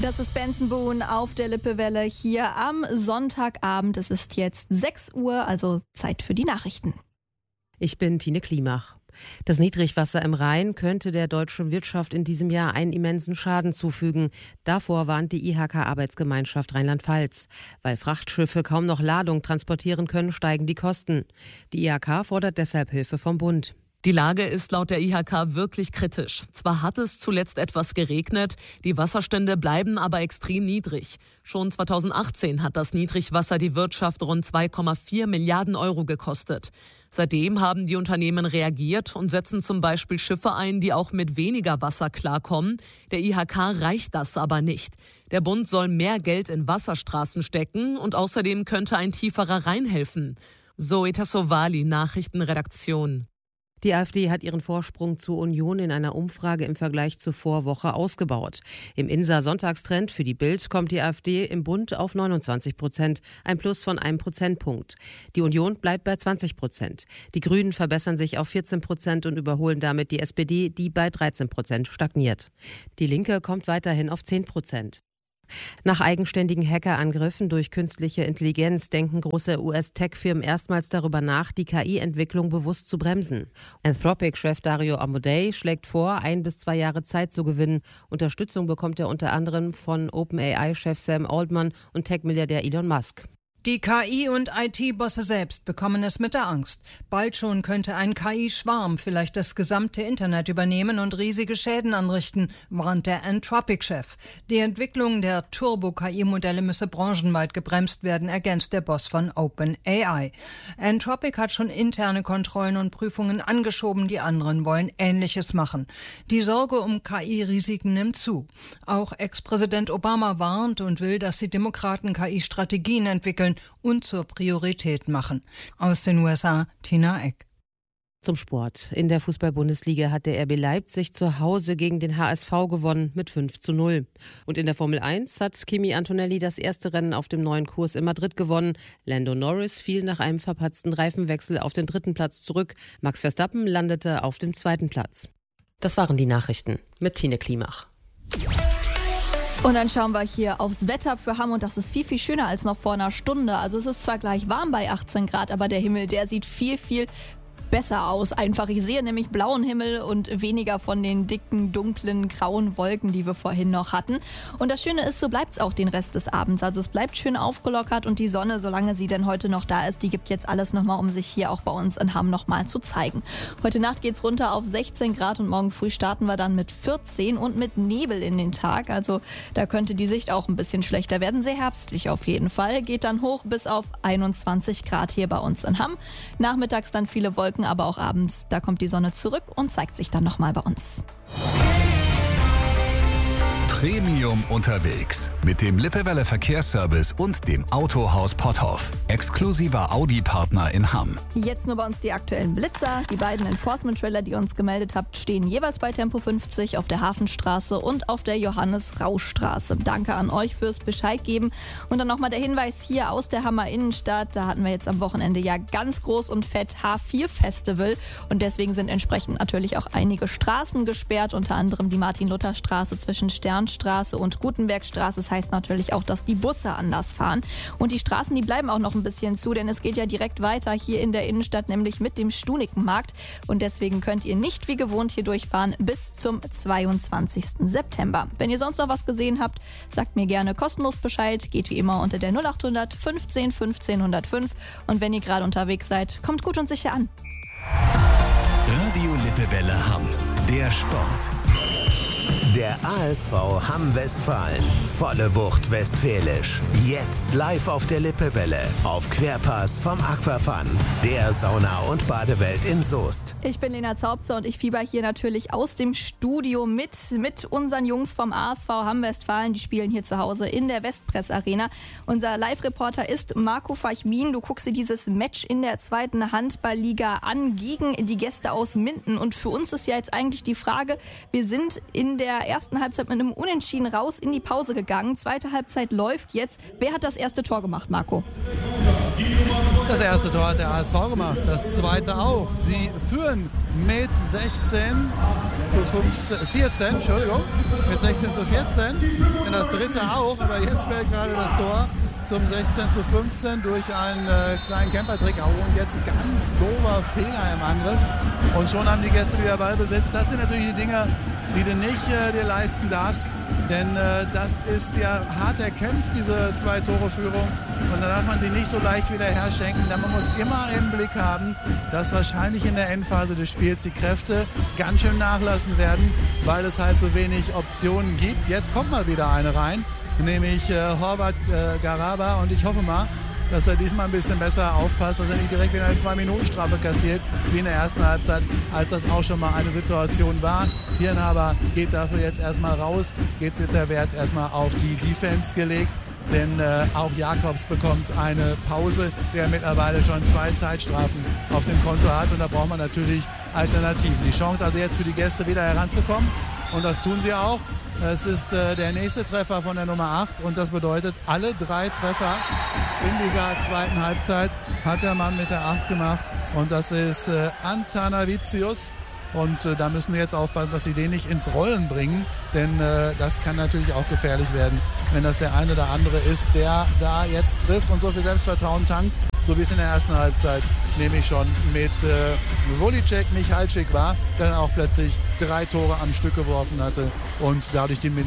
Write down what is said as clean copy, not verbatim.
Das ist Benson Boone auf der Lippewelle hier am Sonntagabend. Es ist jetzt 6 Uhr, also Zeit für die Nachrichten. Ich bin Tine Klimach. Das Niedrigwasser im Rhein könnte der deutschen Wirtschaft in diesem Jahr einen immensen Schaden zufügen. Davor warnt die IHK-Arbeitsgemeinschaft Rheinland-Pfalz. Weil Frachtschiffe kaum noch Ladung transportieren können, steigen die Kosten. Die IHK fordert deshalb Hilfe vom Bund. Die Lage ist laut der IHK wirklich kritisch. Zwar hat es zuletzt etwas geregnet, die Wasserstände bleiben aber extrem niedrig. Schon 2018 hat das Niedrigwasser die Wirtschaft rund 2,4 Milliarden Euro gekostet. Seitdem haben die Unternehmen reagiert und setzen zum Beispiel Schiffe ein, die auch mit weniger Wasser klarkommen. Der IHK reicht das aber nicht. Der Bund soll mehr Geld in Wasserstraßen stecken und außerdem könnte ein tieferer Rhein helfen. Zoe Tassovali, Nachrichtenredaktion. Die AfD hat ihren Vorsprung zur Union in einer Umfrage im Vergleich zur Vorwoche ausgebaut. Im INSA-Sonntagstrend für die Bild kommt die AfD im Bund auf 29%, ein Plus von 1 Prozentpunkt. Die Union bleibt bei 20%. Die Grünen verbessern sich auf 14% und überholen damit die SPD, die bei 13% stagniert. Die Linke kommt weiterhin auf 10%. Nach eigenständigen Hackerangriffen durch künstliche Intelligenz denken große US-Tech-Firmen erstmals darüber nach, die KI-Entwicklung bewusst zu bremsen. Anthropic-Chef Dario Amodei schlägt vor, 1 bis 2 Jahre Zeit zu gewinnen. Unterstützung bekommt er unter anderem von OpenAI-Chef Sam Altman und Tech-Milliardär Elon Musk. Die KI- und IT-Bosse selbst bekommen es mit der Angst. Bald schon könnte ein KI-Schwarm vielleicht das gesamte Internet übernehmen und riesige Schäden anrichten, warnt der Anthropic-Chef. Die Entwicklung der Turbo-KI-Modelle müsse branchenweit gebremst werden, ergänzt der Boss von OpenAI. Anthropic hat schon interne Kontrollen und Prüfungen angeschoben, die anderen wollen Ähnliches machen. Die Sorge um KI-Risiken nimmt zu. Auch Ex-Präsident Obama warnt und will, dass die Demokraten KI-Strategien entwickeln und zur Priorität machen. Aus den USA, Tina Eck. Zum Sport. In der Fußball-Bundesliga hat der RB Leipzig zu Hause gegen den HSV gewonnen mit 5:0. Und in der Formel 1 hat Kimi Antonelli das erste Rennen auf dem neuen Kurs in Madrid gewonnen. Lando Norris fiel nach einem verpatzten Reifenwechsel auf den 3. Platz zurück. Max Verstappen landete auf dem 2. Platz. Das waren die Nachrichten mit Tine Klimach. Und dann schauen wir hier aufs Wetter für Hamm und das ist viel, viel schöner als noch vor einer Stunde. Also es ist zwar gleich warm bei 18 Grad, aber der Himmel, der sieht viel, viel besser aus. Einfach, ich sehe nämlich blauen Himmel und weniger von den dicken, dunklen, grauen Wolken, die wir vorhin noch hatten. Und das Schöne ist, so bleibt es auch den Rest des Abends. Also es bleibt schön aufgelockert und die Sonne, solange sie denn heute noch da ist, die gibt jetzt alles nochmal, um sich hier auch bei uns in Hamm nochmal zu zeigen. Heute Nacht geht's runter auf 16 Grad und morgen früh starten wir dann mit 14 und mit Nebel in den Tag. Also da könnte die Sicht auch ein bisschen schlechter werden. Sehr herbstlich auf jeden Fall. Geht dann hoch bis auf 21 Grad hier bei uns in Hamm. Nachmittags dann viele Wolken, aber auch abends, da kommt die Sonne zurück und zeigt sich dann nochmal bei uns. Premium unterwegs mit dem Lippewelle Verkehrsservice und dem Autohaus Potthoff. Exklusiver Audi-Partner in Hamm. Jetzt nur bei uns die aktuellen Blitzer. Die beiden Enforcement-Trailer, die ihr uns gemeldet habt, stehen jeweils bei Tempo 50 auf der Hafenstraße und auf der Johannes-Rausch-Straße. Danke an euch fürs Bescheid geben. Und dann nochmal der Hinweis hier aus der Hammer Innenstadt. Da hatten wir jetzt am Wochenende ja ganz groß und fett H4-Festival. Und deswegen sind entsprechend natürlich auch einige Straßen gesperrt, unter anderem die Martin-Luther-Straße zwischen Sternstraße und Gutenbergstraße. Das heißt natürlich auch, dass die Busse anders fahren. Und die Straßen, die bleiben auch noch ein bisschen zu, denn es geht ja direkt weiter hier in der Innenstadt, nämlich mit dem Stunikenmarkt. Und deswegen könnt ihr nicht wie gewohnt hier durchfahren bis zum 22. September. Wenn ihr sonst noch was gesehen habt, sagt mir gerne kostenlos Bescheid. Geht wie immer unter der 0800 15 15 105. Und wenn ihr gerade unterwegs seid, kommt gut und sicher an. Radio Lippewelle Hamm. Der Sport. Der ASV Hamm-Westfalen. Volle Wucht westfälisch. Jetzt live auf der Lippewelle. Auf Querpass vom Aquafun. Der Sauna- und Badewelt in Soest. Ich bin Lena Zaubzer und ich fieber hier natürlich aus dem Studio mit unseren Jungs vom ASV Hamm-Westfalen. Die spielen hier zu Hause in der Westpress Arena. Unser Live-Reporter ist Marco Fachmin. Du guckst dir dieses Match in der 2. Handballliga an gegen die Gäste aus Minden. Und für uns ist ja jetzt eigentlich die Frage, wir sind in der ersten Halbzeit mit einem Unentschieden raus in die Pause gegangen. Zweite Halbzeit läuft jetzt. Wer hat das erste Tor gemacht, Marco? Das erste Tor hat der ASV gemacht, das zweite auch. Sie führen mit 14, Entschuldigung, mit 16 zu 14. Und das dritte auch, aber jetzt fällt gerade das Tor zum 16 zu 15 durch einen kleinen Campertrick. Und jetzt ein ganz doofer Fehler im Angriff. Und schon haben die Gäste wieder Ballbesitz. Das sind natürlich die Dinger, die du nicht dir leisten darfst. Denn das ist ja hart erkämpft, diese 2-Tore-Führung. Und da darf man sie nicht so leicht wieder herschenken. Denn man muss immer im Blick haben, dass wahrscheinlich in der Endphase des Spiels die Kräfte ganz schön nachlassen werden, weil es halt so wenig Optionen gibt. Jetzt kommt mal wieder eine rein, nämlich Horvath Garaba. Und ich hoffe mal, dass er diesmal ein bisschen besser aufpasst, dass er nicht direkt wieder eine 2-Minuten-Strafe kassiert, wie in der ersten Halbzeit, als das auch schon mal eine Situation war. Viernhaber geht dafür jetzt erstmal raus, geht der Wert erstmal auf die Defense gelegt, denn auch Jakobs bekommt eine Pause, der mittlerweile schon 2 Zeitstrafen auf dem Konto hat, und da braucht man natürlich Alternativen. Die Chance also jetzt für die Gäste wieder heranzukommen, und das tun sie auch. Es ist der nächste Treffer von der Nummer 8, und das bedeutet, alle 3 Treffer in dieser zweiten Halbzeit hat der Mann mit der 8 gemacht, und das ist Antanavicius. Und da müssen wir jetzt aufpassen, dass sie den nicht ins Rollen bringen, denn das kann natürlich auch gefährlich werden, wenn das der eine oder andere ist, der da jetzt trifft und so viel Selbstvertrauen tankt, so wie es in der ersten Halbzeit nämlich schon mit Volicek Michalczyk war, der dann auch plötzlich 3 Tore am Stück geworfen hatte und dadurch die